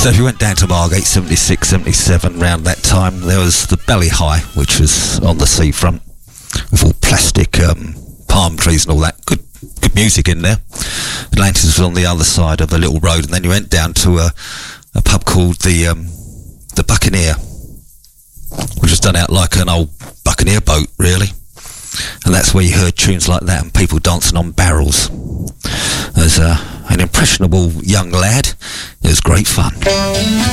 So if you went down to Margate, 76, 77, round that time, there was the Belly High, which was on the seafront, with all plastic palm trees and all that. Good music in there. Atlantis was on the other side of a little road, and then you went down to a pub called the Buccaneer, which was done out like an old buccaneer boat, really. And that's where you heard tunes like that and people dancing on barrels. As an impressionable young lad, it was great fun.